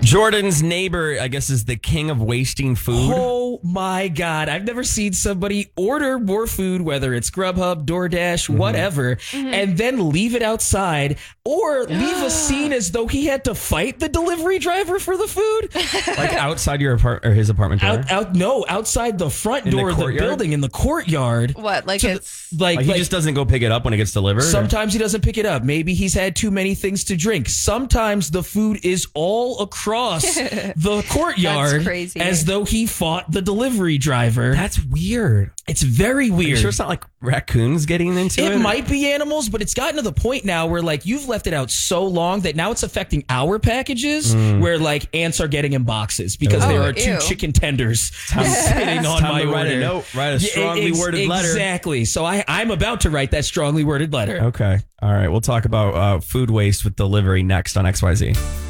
Jordan's neighbor, I guess, is the king of wasting food. Oh my God. I've never seen somebody order more food, whether it's Grubhub, DoorDash, whatever, and then leave it outside or leave a scene as though he had to fight the delivery driver for the food. Like outside your apartment or his apartment door? Outside the front In the door of the courtyard? building in the courtyard. What? Like So it's Like he just doesn't go pick it up when it gets delivered? Sometimes he doesn't pick it up. Maybe he's had too many things to drink. Sometimes the food is all across the courtyard. That's crazy. As though he fought the delivery driver. That's weird. It's very Are you weird. sure it's not like raccoons getting into it? It might be animals, but it's gotten to the point now where like you've left it out so long that now it's affecting our packages where like ants are getting in boxes because there are two ew. chicken tenders sitting on Time my to write order. a note, write a strongly worded letter. Exactly. So I'm about to write that strongly worded letter. Okay. All right. We'll talk about food waste with delivery next on XYZ.